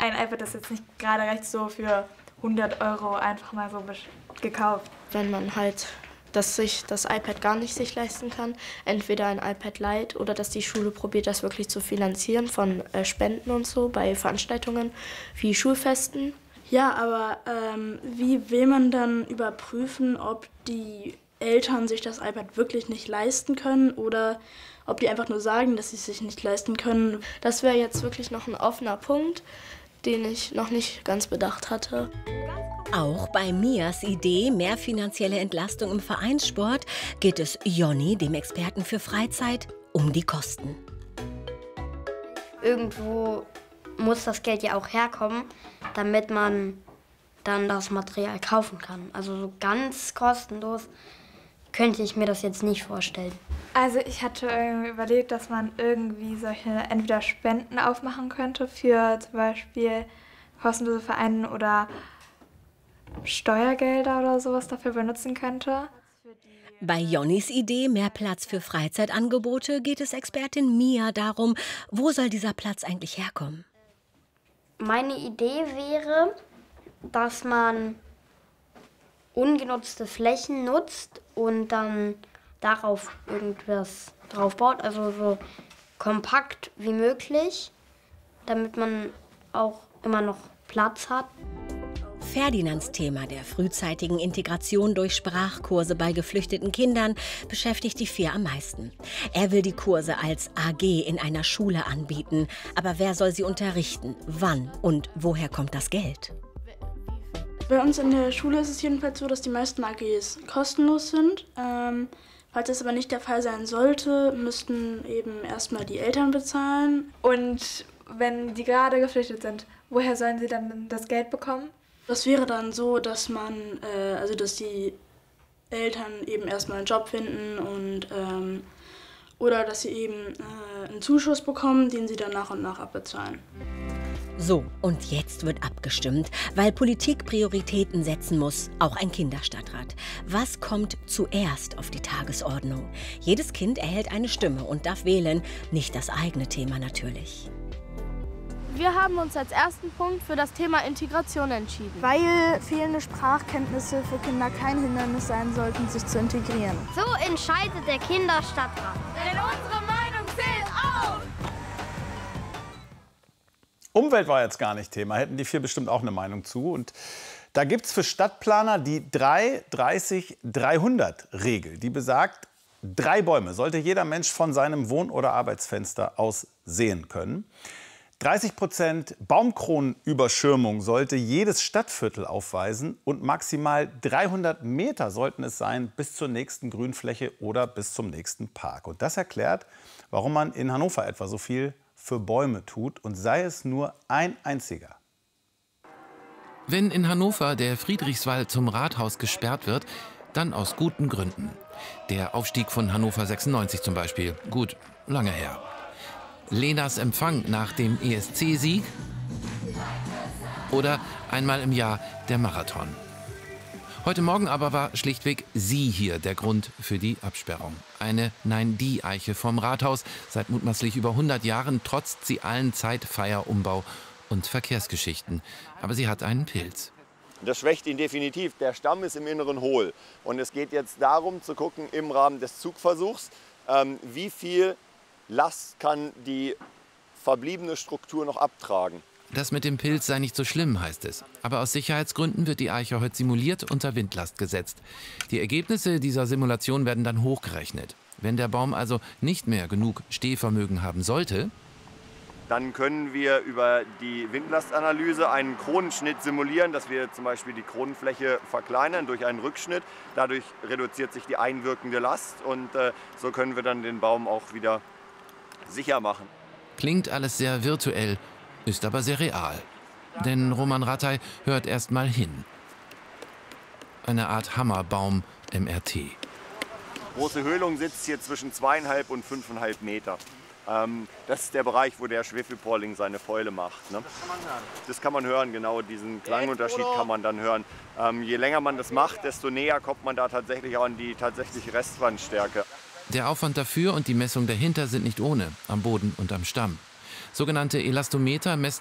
ein iPad, das jetzt nicht gerade recht, so für 100 € einfach mal so gekauft. Wenn man halt sich das iPad gar nicht sich leisten kann, entweder ein iPad Lite oder dass die Schule probiert, das wirklich zu finanzieren von Spenden und so bei Veranstaltungen wie Schulfesten. Ja, aber wie will man dann überprüfen, ob die Eltern sich das iPad wirklich nicht leisten können oder ob die einfach nur sagen, dass sie es sich nicht leisten können? Das wäre jetzt wirklich noch ein offener Punkt, den ich noch nicht ganz bedacht hatte. Auch bei Mias Idee, mehr finanzielle Entlastung im Vereinssport, geht es Jonny, dem Experten für Freizeit, um die Kosten. Irgendwo muss das Geld ja auch herkommen, damit man dann das Material kaufen kann. Also so ganz kostenlos könnte ich mir das jetzt nicht vorstellen. Also ich hatte irgendwie überlegt, dass man irgendwie solche entweder Spenden aufmachen könnte für zum Beispiel kostenlose Vereine oder Steuergelder oder sowas dafür benutzen könnte. Bei Jonnys Idee, mehr Platz für Freizeitangebote, geht es Expertin Mia darum, wo soll dieser Platz eigentlich herkommen? Meine Idee wäre, dass man ungenutzte Flächen nutzt und dann darauf irgendwas drauf baut, also so kompakt wie möglich, damit man auch immer noch Platz hat. Ferdinands Thema der frühzeitigen Integration durch Sprachkurse bei geflüchteten Kindern beschäftigt die vier am meisten. Er will die Kurse als AG in einer Schule anbieten. Aber wer soll sie unterrichten? Wann? Und woher kommt das Geld? Bei uns in der Schule ist es jedenfalls so, dass die meisten AGs kostenlos sind. Falls das aber nicht der Fall sein sollte, müssten eben erstmal die Eltern bezahlen. Und wenn die gerade geflüchtet sind, woher sollen sie dann das Geld bekommen? Das wäre dann so, dass dass die Eltern eben erstmal einen Job finden und oder dass sie eben einen Zuschuss bekommen, den sie dann nach und nach abbezahlen. So, und jetzt wird abgestimmt, weil Politik Prioritäten setzen muss, auch ein Kinderstadtrat. Was kommt zuerst auf die Tagesordnung? Jedes Kind erhält eine Stimme und darf wählen, nicht das eigene Thema natürlich. Wir haben uns als ersten Punkt für das Thema Integration entschieden. Weil fehlende Sprachkenntnisse für Kinder kein Hindernis sein sollten, sich zu integrieren. So entscheidet der Kinderstadtrat. Denn unsere Meinung zählt auch! Umwelt war jetzt gar nicht Thema, hätten die vier bestimmt auch eine Meinung zu. Und da gibt es für Stadtplaner die 3-30-300-Regel, die besagt, 3 Bäume sollte jeder Mensch von seinem Wohn- oder Arbeitsfenster aus sehen können. 30% Baumkronenüberschirmung sollte jedes Stadtviertel aufweisen und maximal 300 Meter sollten es sein bis zur nächsten Grünfläche oder bis zum nächsten Park. Und das erklärt, warum man in Hannover etwa so viel für Bäume tut und sei es nur ein einziger. Wenn in Hannover der Friedrichswald zum Rathaus gesperrt wird, dann aus guten Gründen. Der Aufstieg von Hannover 96 zum Beispiel, gut, lange her. Lenas Empfang nach dem ESC-Sieg oder einmal im Jahr der Marathon. Heute Morgen aber war schlichtweg sie hier der Grund für die Absperrung. Eine Nein-Die-Eiche vom Rathaus. Seit mutmaßlich über 100 Jahren trotzt sie allen Zeitfeier, Umbau und Verkehrsgeschichten. Aber sie hat einen Pilz. Das schwächt ihn definitiv. Der Stamm ist im Inneren hohl. Und es geht jetzt darum zu gucken im Rahmen des Zugversuchs, wie viel Last kann die verbliebene Struktur noch abtragen. Das mit dem Pilz sei nicht so schlimm, heißt es. Aber aus Sicherheitsgründen wird die Eiche heute simuliert unter Windlast gesetzt. Die Ergebnisse dieser Simulation werden dann hochgerechnet. Wenn der Baum also nicht mehr genug Stehvermögen haben sollte, dann können wir über die Windlastanalyse einen Kronenschnitt simulieren, dass wir zum Beispiel die Kronenfläche verkleinern durch einen Rückschnitt. Dadurch reduziert sich die einwirkende Last und so können wir dann den Baum auch wieder sicher machen. Klingt alles sehr virtuell, ist aber sehr real. Denn Roman Rattay hört erst mal hin. Eine Art Hammerbaum MRT. Große Höhlung sitzt hier zwischen 2,5 und 5,5 Meter. Das ist der Bereich, wo der Schwefelporling seine Fäule macht. Ne? Das kann man hören. Das kann man hören, genau, diesen Klangunterschied kann man dann hören. Je länger man das macht, desto näher kommt man da tatsächlich auch an die tatsächliche Restwandstärke. Der Aufwand dafür und die Messung dahinter sind nicht ohne, am Boden und am Stamm. Sogenannte Elastometer messen